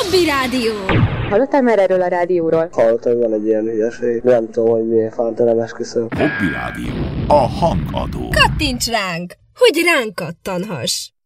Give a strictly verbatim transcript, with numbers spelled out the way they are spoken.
Hobby Rádió! Hallottál már erről a rádióról? Hallottam, van egy ilyen hülyeség. Nem tudom, hogy miért fánt, nem esküszöm. Hobby Rádió. A hangadó. Kattints ránk, hogy ránk kattanhass!